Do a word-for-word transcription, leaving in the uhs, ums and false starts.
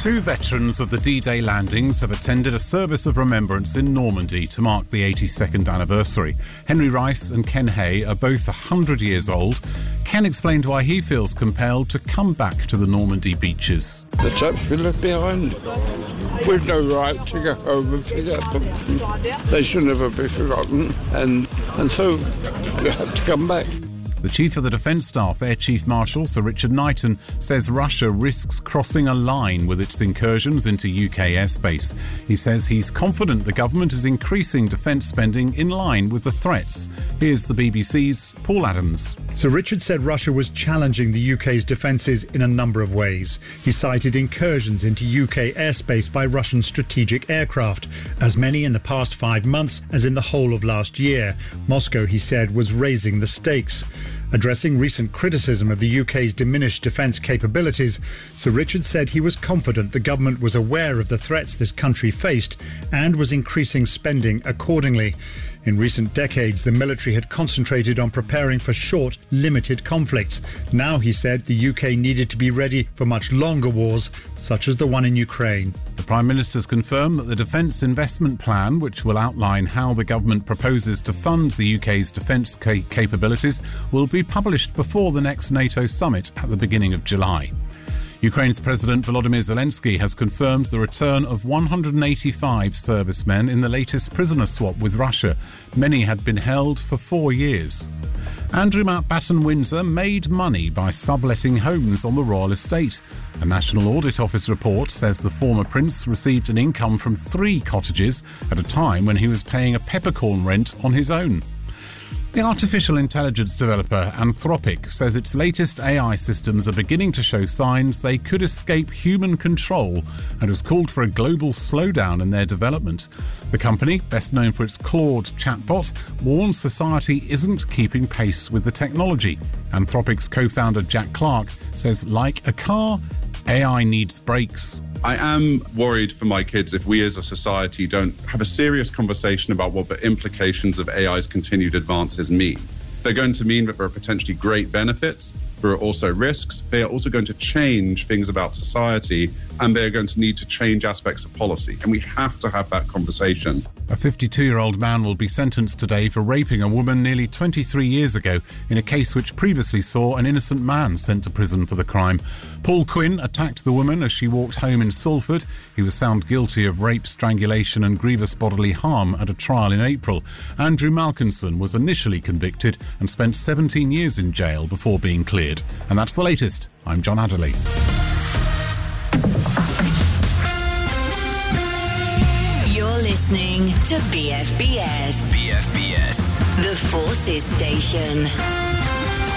Two veterans of the D-Day landings have attended a service of remembrance in Normandy to mark the eighty-second anniversary. Henry Rice and Ken Hay are both one hundred years old. Ken explained why he feels compelled to come back to the Normandy beaches. The chaps we left behind, we've no right to go home and forget them. They should never be forgotten, and, and so you have to come back. The Chief of the Defence Staff, Air Chief Marshal Sir Richard Knighton, says Russia risks crossing a line with its incursions into U K airspace. He says he's confident the government is increasing defence spending in line with the threats. Here's the B B C's Paul Adams. Sir Richard said Russia was challenging the U K's defences in a number of ways. He cited incursions into U K airspace by Russian strategic aircraft, as many in the past five months as in the whole of last year. Moscow, he said, was raising the stakes. Addressing recent criticism of the U K's diminished defence capabilities, Sir Richard said he was confident the government was aware of the threats this country faced and was increasing spending accordingly. In recent decades, the military had concentrated on preparing for short, limited conflicts. Now, he said, the U K needed to be ready for much longer wars, such as the one in Ukraine. The Prime Minister's confirmed that the Defence Investment Plan, which will outline how the government proposes to fund the U K's defence ca- capabilities, will be published before the next NATO summit at the beginning of July. Ukraine's President Volodymyr Zelensky has confirmed the return of one hundred eighty-five servicemen in the latest prisoner swap with Russia. Many had been held for four years. Andrew Mountbatten Windsor made money by subletting homes on the royal estate. A National Audit Office report says the former prince received an income from three cottages at a time when he was paying a peppercorn rent on his own. The artificial intelligence developer Anthropic says its latest A I systems are beginning to show signs they could escape human control and has called for a global slowdown in their development. The company, best known for its Claude chatbot, warns society isn't keeping pace with the technology. Anthropic's co-founder Jack Clark says, like a car, A I needs brakes. I am worried for my kids if we as a society don't have a serious conversation about what the implications of A I's continued advances mean. They're going to mean that there are potentially great benefits. There are also risks. They are also going to change things about society, and they're going to need to change aspects of policy. And we have to have that conversation. A fifty-two-year-old man will be sentenced today for raping a woman nearly twenty-three years ago in a case which previously saw an innocent man sent to prison for the crime. Paul Quinn attacked the woman as she walked home in Salford. He was found guilty of rape, strangulation and grievous bodily harm at a trial in April. Andrew Malkinson was initially convicted and spent seventeen years in jail before being cleared. And that's the latest. I'm John Adderley. You're listening to B F B S. B F B S. The Forces Station.